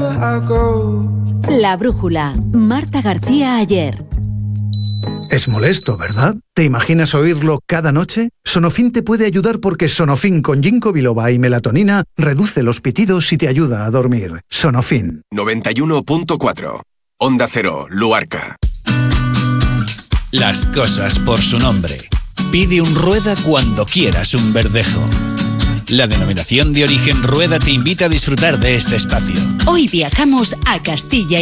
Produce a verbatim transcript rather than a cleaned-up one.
La Brújula, Marta García Ayer. Es molesto, ¿verdad? ¿Te imaginas oírlo cada noche? Sonofin te puede ayudar porque Sonofin con ginkgo biloba y melatonina reduce los pitidos y te ayuda a dormir. Sonofin. noventa y uno punto cuatro. Onda Cero, Luarca. Las cosas por su nombre. Pide un Rueda cuando quieras un Verdejo. La denominación de origen Rueda te invita a disfrutar de este espacio. Hoy viajamos a Castilla y